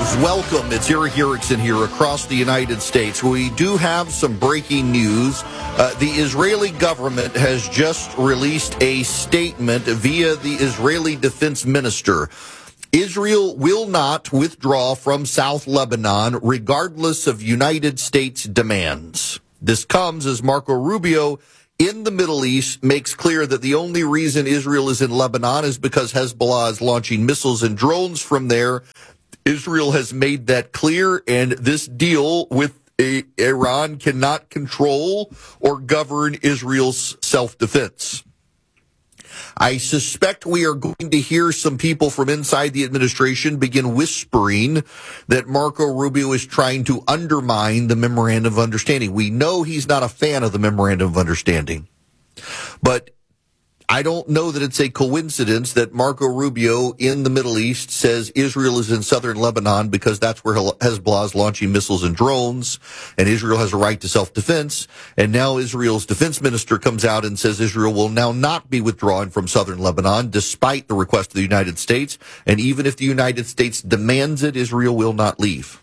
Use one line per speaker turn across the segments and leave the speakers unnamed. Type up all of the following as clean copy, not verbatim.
Welcome. It's Eric Erickson here across the United States. We do have some breaking news. The Israeli government has just released a statement via the Israeli defense minister. Israel will not withdraw from South Lebanon regardless of United States demands. This comes as Marco Rubio in the Middle East makes clear that the only reason Israel is in Lebanon is because Hezbollah is launching missiles and drones from there. Israel has made that clear, and this deal with Iran cannot control or govern Israel's self-defense. I suspect we are going to hear some people from inside the administration begin whispering that Marco Rubio is trying to undermine the Memorandum of Understanding. We know he's not a fan of the Memorandum of Understanding, but I don't know that it's a coincidence that Marco Rubio in the Middle East says Israel is in southern Lebanon because that's where Hezbollah is launching missiles and drones, and Israel has a right to self-defense. And now Israel's defense minister comes out and says Israel will now not be withdrawing from southern Lebanon despite the request of the United States. And even if the United States demands it, Israel will not leave.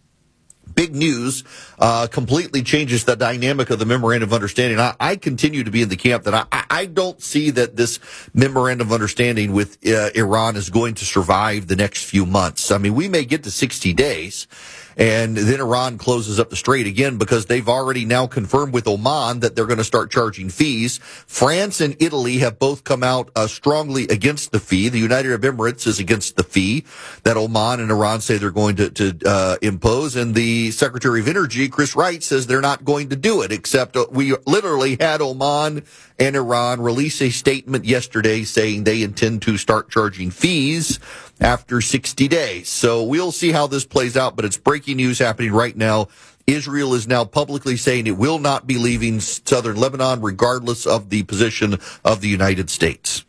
Big news, completely changes the dynamic of the Memorandum of Understanding. I continue to be in the camp that I don't see that this Memorandum of Understanding with Iran is going to survive the next few months. I mean, we may get to 60 days, and then Iran closes up the strait again because they've already now confirmed with Oman that they're going to start charging fees. France and Italy have both come out strongly against the fee. The United Arab Emirates is against the fee that Oman and Iran say they're going to impose. And the Secretary of Energy, Chris Wright, says they're not going to do it, except we literally had Oman and Iran release a statement yesterday saying they intend to start charging fees after 60 days. So we'll see how this plays out, but it's breaking news happening right now. Israel is now publicly saying it will not be leaving southern Lebanon regardless of the position of the United States.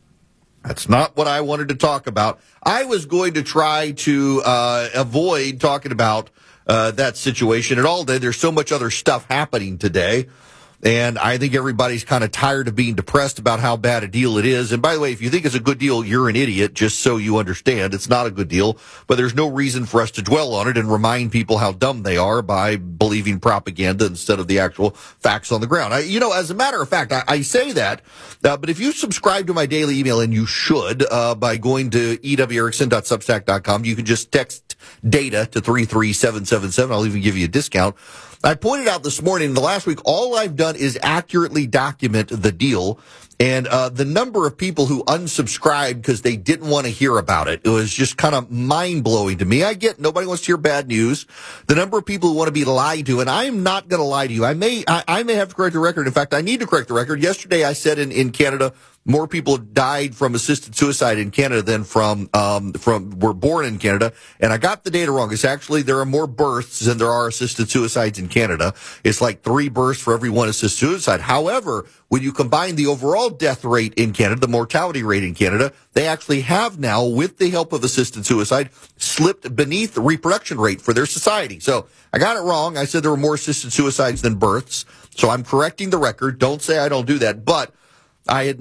That's not what I wanted to talk about. I was going to try to avoid talking about that situation at all day. There's so much other stuff happening today. And I think everybody's kind of tired of being depressed about how bad a deal it is. And by the way, if you think it's a good deal, you're an idiot, just so you understand. It's not a good deal, but there's no reason for us to dwell on it and remind people how dumb they are by believing propaganda instead of the actual facts on the ground. As a matter of fact, I say that, but if you subscribe to my daily email, and you should, by going to ewerickson.substack.com, you can just text data to 33777. I'll even give you a discount. I pointed out this morning, in the last week, all I've done is accurately document the deal. And the number of people who unsubscribed because they didn't want to hear about it, it was just kind of mind-blowing to me. I get nobody wants to hear bad news. The number of people who want to be lied to, and I am not going to lie to you. I may have to correct the record. In fact, I need to correct the record. Yesterday I said in Canada, more people died from assisted suicide in Canada than from were born in Canada. And I got the data wrong. It's actually, there are more births than there are assisted suicides in Canada. It's like 3 births for every 1 assisted suicide. However, when you combine the overall death rate in Canada, the mortality rate in Canada, they actually have now, with the help of assisted suicide, slipped beneath the reproduction rate for their society. So I got it wrong. I said there were more assisted suicides than births. So I'm correcting the record. Don't say I don't do that. But I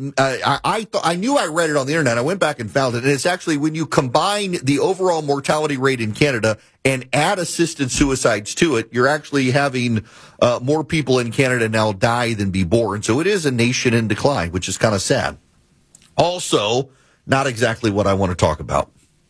knew I read it on the internet. I went back and found it, and it's actually when you combine the overall mortality rate in Canada and add assisted suicides to it, you're actually having more people in Canada now die than be born. So it is a nation in decline, which is kind of sad. Also, not exactly what I want to talk about.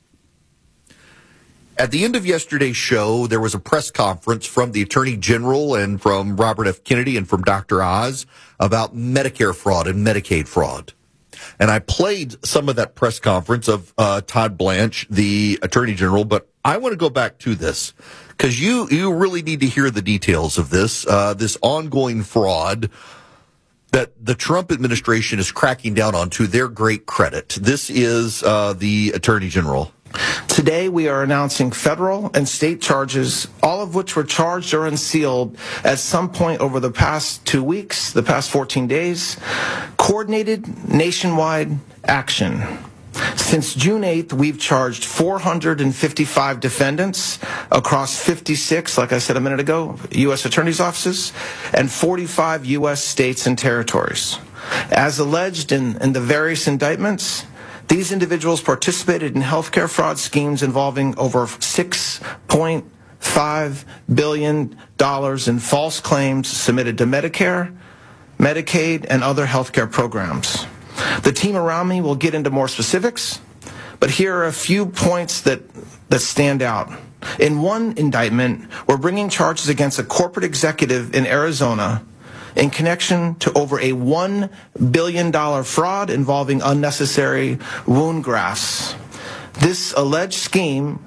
At the end of yesterday's show, there was a press conference from the Attorney General and from Robert F. Kennedy and from Dr. Oz about Medicare fraud and Medicaid fraud. And I played some of that press conference of Todd Blanche, the Attorney General, but I want to go back to this because you really need to hear the details of this ongoing fraud that the Trump administration is cracking down on to their great credit. This is the Attorney General.
Today, we are announcing federal and state charges, all of which were charged or unsealed at some point over the past 2 weeks, the past 14 days. Coordinated nationwide action. Since June 8th, we've charged 455 defendants across 56, like I said a minute ago, U.S. attorneys' offices, and 45 U.S. states and territories. As alleged in the various indictments, These individuals participated in healthcare fraud schemes involving over $6.5 billion in false claims submitted to Medicare, Medicaid, and other healthcare programs. The team around me will get into more specifics, but here are a few points that stand out. In one indictment, we're bringing charges against a corporate executive in Arizona in connection to over a $1 billion fraud involving unnecessary wound grafts. This alleged scheme